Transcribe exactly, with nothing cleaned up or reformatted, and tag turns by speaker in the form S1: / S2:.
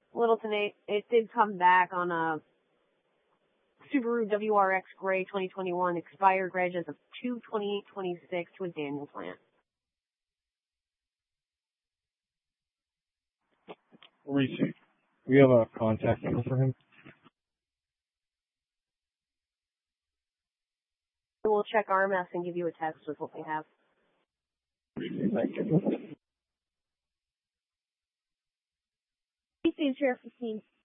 S1: Littleton, it, it did come back on a Subaru W R X Gray twenty twenty-one, expired reg as of two twenty-eight twenty-six to a Daniel plant.
S2: Receipt. We have a contact number for him.
S1: We'll check R M S and give you a text with what we have.
S2: Thank you.
S1: Sheriff fifteen.